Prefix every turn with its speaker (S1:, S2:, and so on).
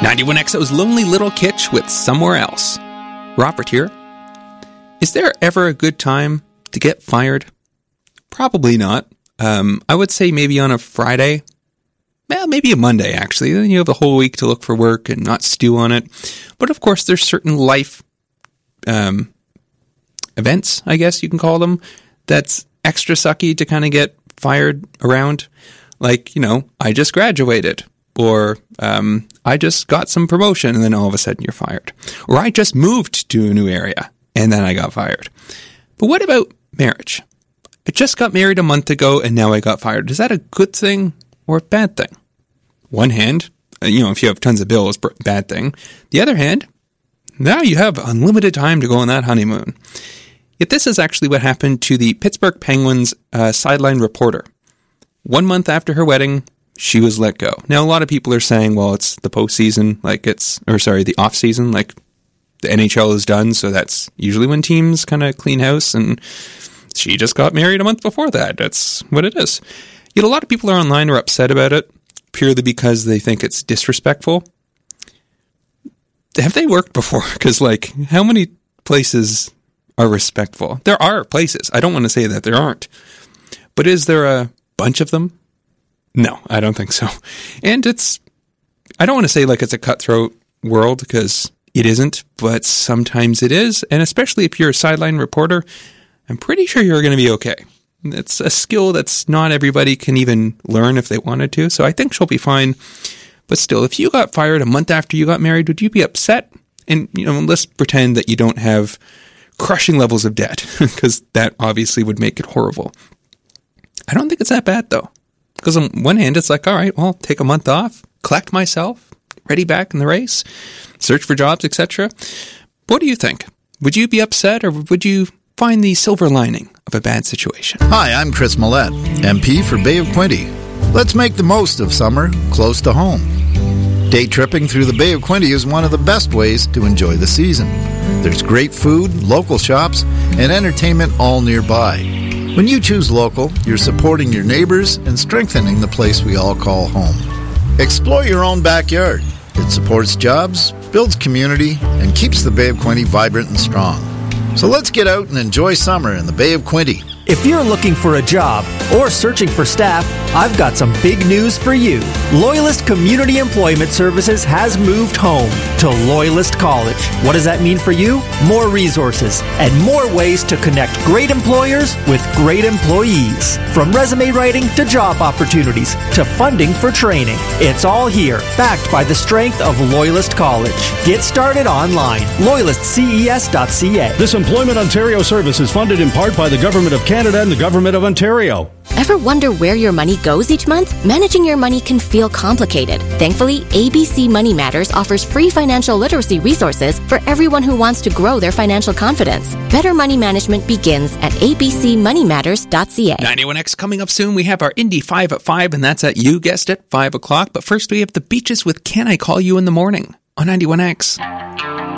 S1: 91XO's Lonely Little Kitsch with Somewhere Else. Robert here. Is there ever a good time to get fired? Probably not. I would say maybe on a Friday. Well, maybe a Monday, actually. Then you have a whole week to look for work and not stew on it. But of course, there's certain life events, I guess you can call them, that's extra sucky to kind of get fired around. Like, I just graduated. Or I just got some promotion and then all of a sudden you're fired. Or I just moved to a new area and then I got fired. But what about marriage? I just got married a month ago and now I got fired. Is that a good thing or a bad thing? One hand, if you have tons of bills, bad thing. The other hand, now you have unlimited time to go on that honeymoon. Yet this is actually what happened to the Pittsburgh Penguins sideline reporter. 1 month after her wedding, she was let go. Now, a lot of people are saying, well, it's the postseason, the off season, like the NHL is done. So that's usually when teams kind of clean house. And she just got married a month before that. That's what it is. Yet a lot of people online are upset about it purely because they think it's disrespectful. Have they worked before? Because how many places are respectful? There are places. I don't want to say that there aren't. But is there a bunch of them? No, I don't think so. And I don't want to say it's a cutthroat world because it isn't, but sometimes it is. And especially if you're a sideline reporter, I'm pretty sure you're going to be okay. It's a skill that's not everybody can even learn if they wanted to. So I think she'll be fine. But still, if you got fired a month after you got married, would you be upset? And, let's pretend that you don't have crushing levels of debt because that obviously would make it horrible. I don't think it's that bad though. Because on one hand, it's all right, well, take a month off, collect myself, ready back in the race, search for jobs, etc. What do you think? Would you be upset or would you find the silver lining of a bad situation?
S2: Hi, I'm Chris Millette, MP for Bay of Quinte. Let's make the most of summer close to home. Day tripping through the Bay of Quinte is one of the best ways to enjoy the season. There's great food, local shops, and entertainment all nearby. When you choose local, you're supporting your neighbors and strengthening the place we all call home. Explore your own backyard. It supports jobs, builds community, and keeps the Bay of Quinte vibrant and strong. So let's get out and enjoy summer in the Bay of Quinte.
S3: If you're looking for a job or searching for staff, I've got some big news for you. Loyalist Community Employment Services has moved home to Loyalist College. What does that mean for you? More resources and more ways to connect great employers with great employees. From resume writing to job opportunities to funding for training. It's all here, backed by the strength of Loyalist College. Get started online. LoyalistCES.ca.
S4: This Employment Ontario service is funded in part by the Government of Canada and the Government of Ontario.
S5: Ever wonder where your money goes each month? Managing your money can feel complicated. Thankfully, ABC Money Matters offers free financial literacy resources for everyone who wants to grow their financial confidence. Better money management begins at abcmoneymatters.ca.
S1: 91X coming up soon. We have our Indy 5 at 5, and that's at, you guessed it, 5 o'clock. But first we have the Beaches with Can I Call You in the Morning on 91X.